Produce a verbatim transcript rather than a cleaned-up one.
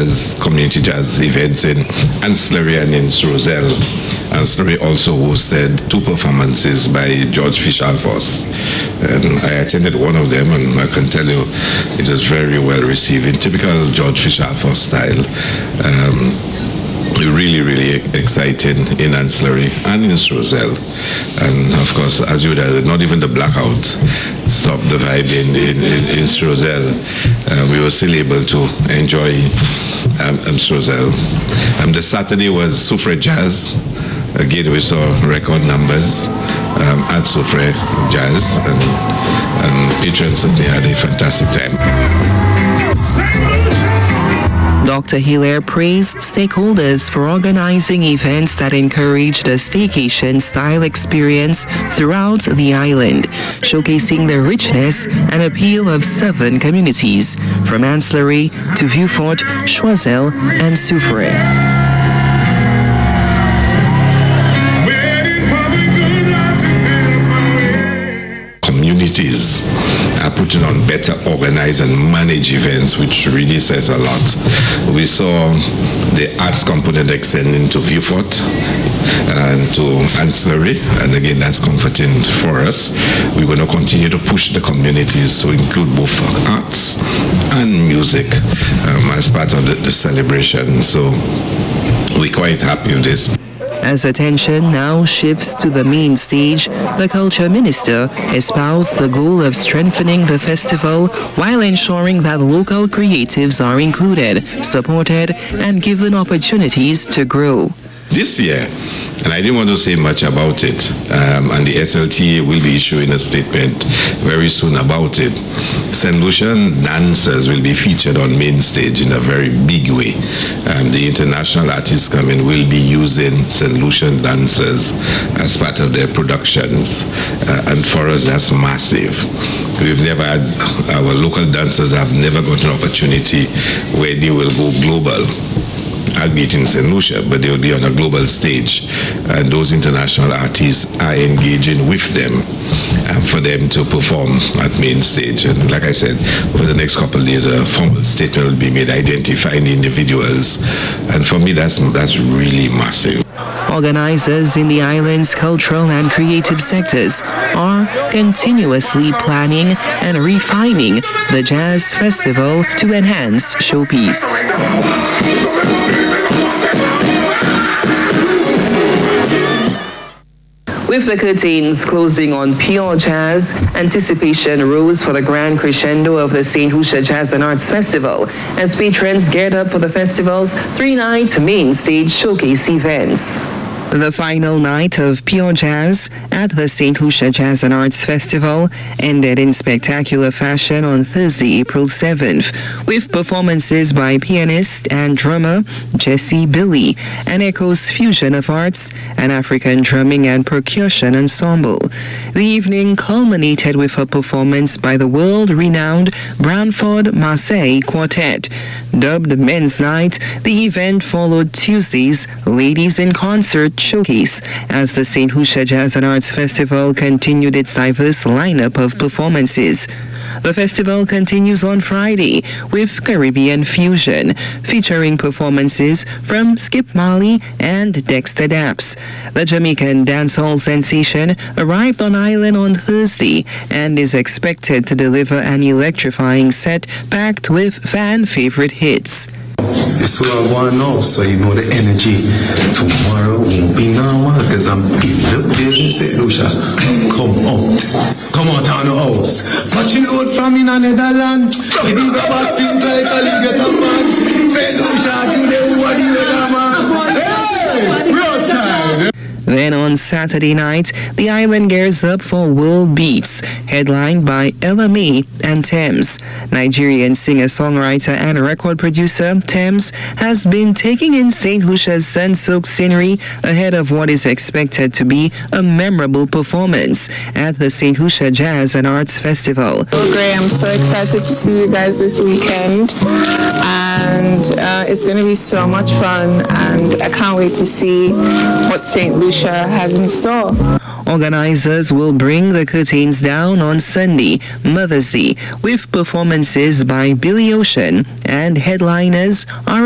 jazz, community jazz events in Ancillary and in Roselle. Ancillary also hosted two performances by George Fisher-Alfors. And I attended one of them, and I can tell you it was very well received in typical George Fisher-Alfors style. Um, really, really exciting in Ancillary and in Roselle. And of course, as you know, not even the blackout stopped the vibe in, in, in, in Roselle. Uh, we were still able to enjoy um, um, Roselle. Um, the Saturday was Soufre Jazz. Again, we saw record numbers um, at Soufre Jazz, and, and patrons simply had a fantastic time. Doctor Hilaire praised stakeholders for organizing events that encourage the staycation-style experience throughout the island, showcasing the richness and appeal of seven communities, from Ancillary to Vieux Fort, Choiseul, and Soufre. Communities are putting on better organized and managed events, which really says a lot. We saw the arts component extending to Vieux Fort and to Ancillary, and again, that's comforting for us. We're going to continue to push the communities to include both arts and music um, as part of the, the celebration. So we're quite happy with this. As attention now shifts to the main stage, the Culture Minister espoused the goal of strengthening the festival while ensuring that local creatives are included, supported, and given opportunities to grow. This year, and I didn't want to say much about it, um, and the S L T A will be issuing a statement very soon about it. Saint Lucian dancers will be featured on main stage in a very big way. Um, the international artists coming will be using Saint Lucian dancers as part of their productions, uh, and for us that's massive. We've never had, our local dancers have never got an opportunity where they will go global, albeit in Saint Lucia, but they will be on a global stage, and those international artists are engaging with them um, for them to perform at main stage. And like I said, over the next couple of days, a formal statement will be made identifying the individuals, and for me, that's that's really massive. Organizers in the island's cultural and creative sectors are continuously planning and refining the Jazz Festival to enhance showpiece. With the curtains closing on Pure Jazz, anticipation rose for the grand crescendo of the Saint Lucia Jazz and Arts Festival as patrons geared up for the festival's three-night main stage showcase events. The final night of Pure Jazz at the Saint Lucia Jazz and Arts Festival ended in spectacular fashion on Thursday, April seventh, with performances by pianist and drummer Jesse Billy and Echo's Fusion of Arts, an African drumming and percussion ensemble. The evening culminated with a performance by the world-renowned Branford Marseille Quartet. Dubbed Men's Night, the event followed Tuesday's Ladies in Concert showcase as the Saint Lucia Jazz and Arts Festival continued its diverse lineup of performances. The festival continues on Friday with Caribbean Fusion, featuring performances from Skip Marley and Dexter Daps. The Jamaican dancehall sensation arrived on island on Thursday and is expected to deliver an electrifying set packed with fan-favorite hits. It's what I want now, so you know the energy tomorrow won't be normal, because I'm in the building. Saint Lucia, come out, come out on the house. But you know what, from in the Netherlands, it is a busting like a get a man. Saint Lucia, do the what you man. Hey, we're outside. Then on Saturday night, the island gears up for World Beats, headlined by Ella May and Thames. Nigerian singer-songwriter and record producer Thames has been taking in Saint Lucia's sun-soaked scenery ahead of what is expected to be a memorable performance at the Saint Lucia Jazz and Arts Festival. Oh, great. I'm so excited to see you guys this weekend. And uh, it's going to be so much fun, and I can't wait to see what Saint Lucia has in store. Organizers will bring the curtains down on Sunday, Mother's Day, with performances by Billy Ocean, and headliners are